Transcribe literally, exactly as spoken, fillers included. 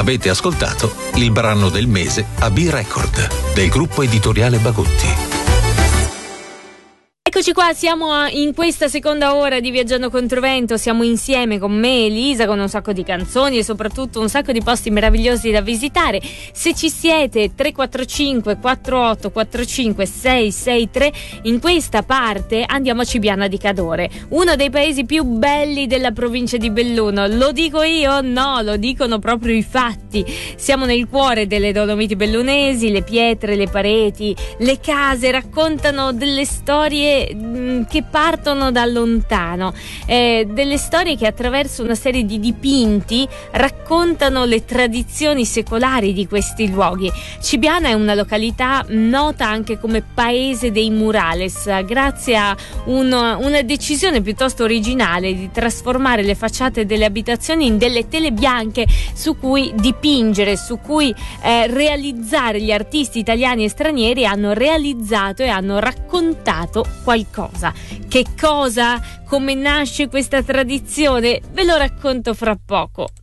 Avete ascoltato il brano del mese a B-Record del gruppo editoriale Bagotti. Eccoci qua, siamo in questa seconda ora di Viaggiando Controvento, siamo insieme con me Elisa con un sacco di canzoni e soprattutto un sacco di posti meravigliosi da visitare. Se ci siete, tre quattro cinque quattro otto quattro cinque sei sei tre, in questa parte andiamo a Cibiana di Cadore, uno dei paesi più belli della provincia di Belluno. Lo dico io? No, lo dicono proprio i fatti. Siamo nel cuore delle Dolomiti bellunesi, le pietre, le pareti, le case raccontano delle storie che partono da lontano, eh, delle storie che attraverso una serie di dipinti raccontano le tradizioni secolari di questi luoghi. Cibiana è una località nota anche come paese dei murales, grazie a un, una decisione piuttosto originale di trasformare le facciate delle abitazioni in delle tele bianche su cui dipingere, su cui eh, realizzare. Gli artisti italiani e stranieri hanno realizzato e hanno raccontato qualcosa. Che cosa? Come nasce questa tradizione? Ve lo racconto fra poco.